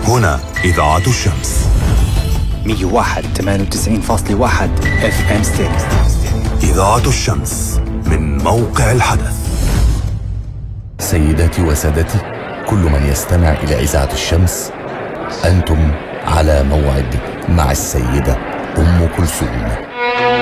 هنا إذاعة الشمس 101.98.1 FM ستيريو. إذاعة الشمس من موقع الحدث. سيداتي وسادتي، كل من يستمع إلى إذاعة الشمس، أنتم على موعد مع السيدة أم كلثوم.